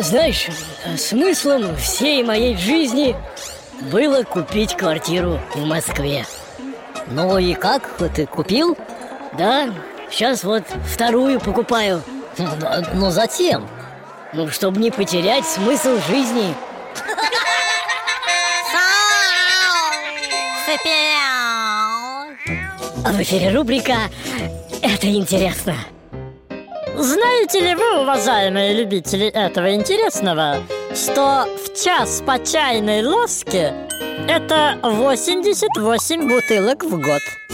Знаешь, смыслом всей моей жизни было купить квартиру в Москве. Ну и как? Ты купил? Да, сейчас вот вторую покупаю. Но зачем? Ну, чтобы не потерять смысл жизни. А в эфире рубрика «Это интересно». Знаете ли вы, уважаемые любители этого интересного, что в час по чайной ложке это 88 бутылок в год?